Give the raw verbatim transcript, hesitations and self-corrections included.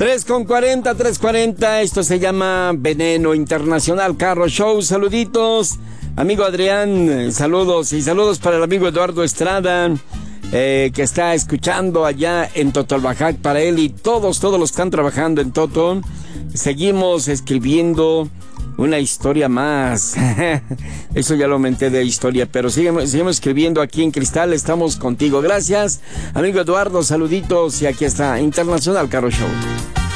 tres con cuarenta, tres cuarenta, esto se llama Veneno Internacional Carro Show. Saluditos, amigo Adrián, saludos y saludos para el amigo Eduardo Estrada, eh, que está escuchando allá en Totolbajac, para él y todos, todos los que están trabajando en Toto. Seguimos escribiendo una historia más. Eso ya lo aumenté de historia, pero seguimos, seguimos escribiendo aquí en Cristal. Estamos contigo. Gracias, amigo Eduardo. Saluditos. Y aquí está Internacional Carro Show.